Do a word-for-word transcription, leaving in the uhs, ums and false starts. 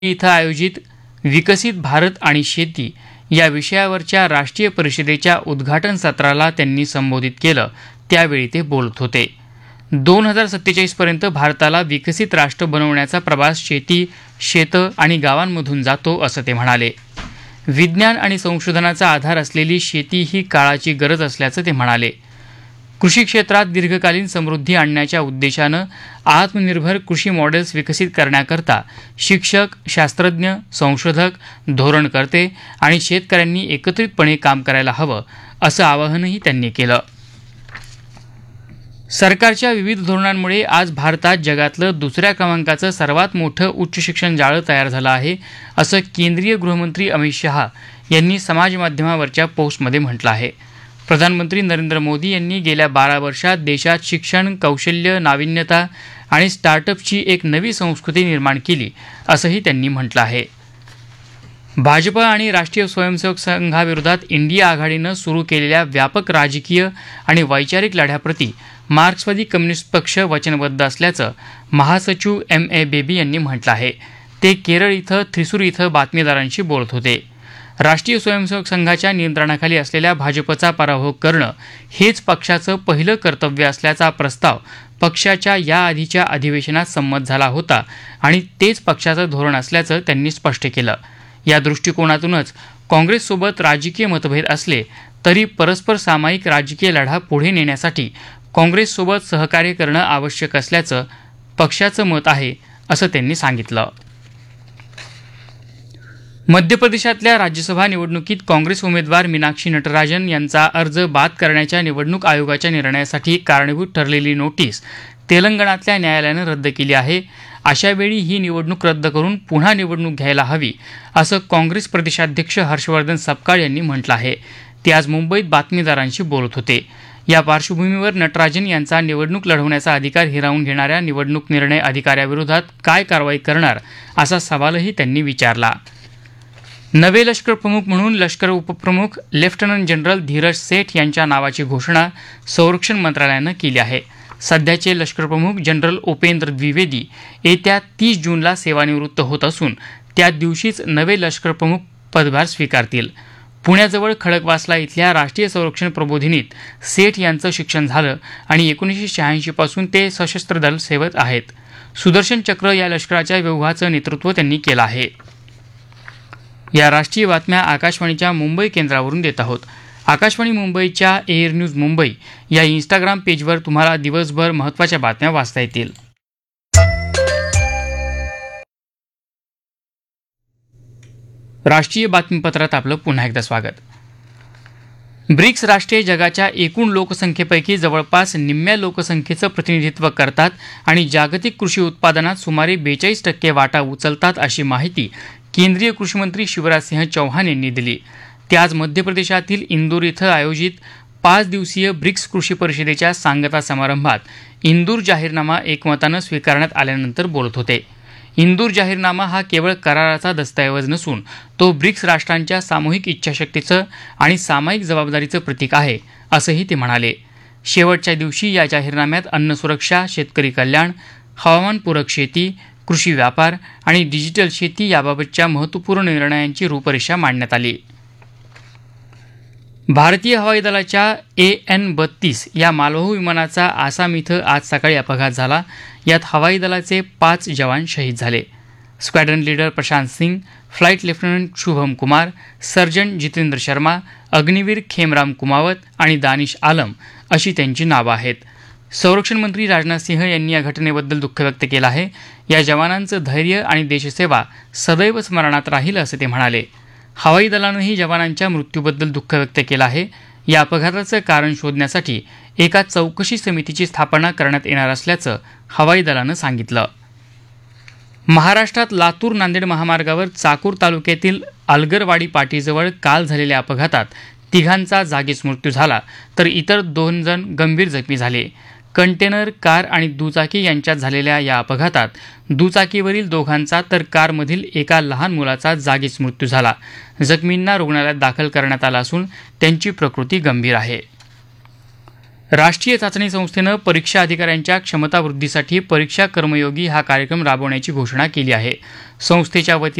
इथं आयोजित विकसित भारत आणि शेती या विषयावरच्या राष्ट्रीय परिषदेच्या उद्घाटन सत्राला त्यांनी संबोधित केलं त्यावेळी ते बोलत होते. दोन हजार सत्तेचाळीस पर्यंत भारताला विकसित राष्ट्र बनवण्याचा प्रवास शेती, शेतं आणि गावांमधून जातो असं ते म्हणाले. विज्ञान आणि संशोधनाचा आधार असलेली शेती ही काळाची गरज असल्याचं ते म्हणाले. कृषी क्षेत्रात दीर्घकालीन समृद्धी आणण्याच्या उद्देशानं आत्मनिर्भर कृषी मॉडेल्स विकसित करण्याकरता शिक्षक, शास्त्रज्ञ, संशोधक, धोरणकर्ते आणि शेतकऱ्यांनी एकत्रितपणे काम करायला हवं असं आवाहनही त्यांनी केलं. सरकारच्या विविध धोरणांमुळे आज भारतात जगातलं दुसऱ्या क्रमांकाचं सर्वात मोठं उच्च शिक्षण जाळं तयार झालं आहे असं केंद्रीय गृहमंत्री अमित शहा यांनी समाजमाध्यमावरच्या पोस्टमध्ये म्हटलं आहे. प्रधानमंत्री नरेंद्र मोदी यांनी गेल्या बारा वर्षात देशात शिक्षण, कौशल्य, नाविन्यता आणि स्टार्टअपची एक नवी संस्कृती निर्माण केली असंही त्यांनी म्हटलं आहे. भाजपा आणि राष्ट्रीय स्वयंसेवक संघाविरोधात इंडिया आघाडीनं सुरू केलेल्या व्यापक राजकीय आणि वैचारिक लढ्याप्रती मार्क्सवादी कम्युनिस्ट पक्ष वचनबद्ध असल्याचं महासचिव एम ए बेबी यांनी म्हटलं आहे. ते केरळ इथं थ्रिसूर इथं बातमीदारांशी बोलत होते. राष्ट्रीय स्वयंसेवक संघाच्या नियंत्रणाखाली असलेल्या भाजपचा पराभव करणं हेच पक्षाचं पहिलं कर्तव्य असल्याचा प्रस्ताव पक्षाच्या याआधीच्या अधिवेशनात संमत झाला होता आणि तेच पक्षाचं धोरण असल्याचं त्यांनी स्पष्ट केलं. या दृष्टिकोनातूनच काँग्रेससोबत राजकीय मतभेद असले तरी परस्पर सामायिक राजकीय लढा पुढे नेण्यासाठी काँग्रेससोबत सहकार्य करणं आवश्यक असल्याचं पक्षाचं मत आहे असं त्यांनी सांगितलं. मध्य प्रदेशातल्या राज्यसभा निवडणुकीत काँग्रेस उमेदवार मीनाक्षी नटराजन यांचा अर्ज बाद करण्याच्या निवडणूक आयोगाच्या निर्णयासाठी कारणीभूत ठरलेली नोटीस तेलंगणातल्या न्यायालयानं रद्द केली आहे. अशावेळी ही निवडणूक रद्द करून पुन्हा निवडणूक घ्यायला हवी असं काँग्रेस प्रदेशाध्यक्ष हर्षवर्धन सपकाळ यांनी म्हटलं आहे. ते आज मुंबईत बातमीदारांशी बोलत होते. या पार्श्वभूमीवर नटराजन यांचा निवडणूक लढवण्याचा अधिकार हिरावून घेणाऱ्या निवडणूक निर्णय अधिकाऱ्याविरोधात काय कारवाई करणार असा सवालही त्यांनी विचारला. नवे लष्कर प्रमुख म्हणून लष्कर उपप्रमुख लेफ्टनंट जनरल धीरज सेठ यांच्या नावाची घोषणा संरक्षण मंत्रालयानं केली आहे. सध्याचे लष्कर प्रमुख जनरल उपेंद्र द्विवेदी येत्या तीस जूनला सेवानिवृत्त होत असून त्या दिवशीच नवे लष्कर प्रमुख पदभार स्वीकारतील. पुण्याजवळ खडकवासला इथल्या राष्ट्रीय संरक्षण प्रबोधिनीत सेठ यांचं शिक्षण झालं आणि एकोणीसशे शहाऐंशी पासून ते सशस्त्र दल सेवेत आहेत. सुदर्शन चक्र या लष्कराच्या व्यूहाचं नेतृत्व त्यांनी केलं आहे. या राष्ट्रीय बातम्या आकाशवाणीच्या मुंबई केंद्रावरून देत आहोत. आकाशवाणी मुंबईच्या एअर न्यूज मुंबई या इंस्टाग्राम पेजवर तुम्हाला दिवसभर महत्त्वाच्या बातम्या वाचता येतील. राष्ट्रीय बातमीपत्रात आपलं पुन्हा एकदा स्वागत. ब्रिक्स राष्ट्रे जगाच्या एकूण लोकसंख्येपैकी जवळपास निम्म्या लोकसंख्येचं प्रतिनिधित्व करतात आणि जागतिक कृषी उत्पादनात सुमारे बेचाळीस टक्के वाटा उचलतात अशी माहिती केंद्रीय कृषीमंत्री शिवराजसिंह चौहान यांनी दिली. ते आज मध्य प्रदेशातील इंदूर इथं आयोजित पाच दिवसीय ब्रिक्स कृषी परिषदेच्या सांगता समारंभात इंदूर जाहीरनामा एकमतानं स्वीकारण्यात आल्यानंतर बोलत होते. इंदूर जाहीरनामा हा केवळ कराराचा दस्तऐवज नसून तो ब्रिक्स राष्ट्रांच्या सामूहिक इच्छाशक्तीचं आणि सामायिक जबाबदारीचं प्रतीक आहे असंही ते म्हणाले. शेवटच्या दिवशी या जाहीरनाम्यात अन्न सुरक्षा, शेतकरी कल्याण, हवामानपूरक शेती, कृषी व्यापार आणि डिजिटल शेती याबाबतच्या महत्त्वपूर्ण निर्णयांची रूपरेषा मांडण्यात आली. भारतीय हवाई दलाच्या ए एन बत्तीस या मालवाहू विमानाचा आसाम इथं आज सकाळी अपघात झाला. यात हवाई दलाचे पाच जवान शहीद झाले. स्क्वॅड्रन leader Prashant Singh, flight lieutenant Shubham Kumar, surgeon Jitendra Sharma, Agniveer खेमराम Kumawat आणि दानिश आलम अशी त्यांची नावं आहेत. संरक्षण मंत्री राजनाथ सिंह यांनी या घटनेबद्दल दुःख व्यक्त केलं आहे. या जवानांचं धैर्य आणि देशसेवा सदैव स्मरणात राहील असं ते म्हणाले. हवाई दलानंही जवानांच्या मृत्यूबद्दल दुःख व्यक्त केलं आहे. या अपघाताचं कारण शोधण्यासाठी एका चौकशी समितीची स्थापना करण्यात येणार असल्याचं हवाई दलानं सांगितलं. महाराष्ट्रात लातूर नांदेड महामार्गावर चाकूर तालुक्यातील अलगरवाडी पाटीजवळ काल झालेल्या अपघातात तिघांचा जागीच मृत्यू झाला तर इतर दोन जण गंभीर जखमी झाले. कंटेनर, कार आणि दुचाकी यांच्यात झालेल्या या अपघातात दुचाकीवरील दोघांचा तर कारमधील एका लहान मुलाचा जागीच मृत्यू झाला. जखमींना रुग्णालयात दाखल करण्यात आलं असून त्यांची प्रकृती गंभीर आहे. राष्ट्रीय चाचणी संस्थेनं परीक्षा अधिकाऱ्यांच्या क्षमता वृद्धीसाठी परीक्षा कर्मयोगी हा कार्यक्रम राबवण्याची घोषणा केली आहे. संस्थेच्या वतीनं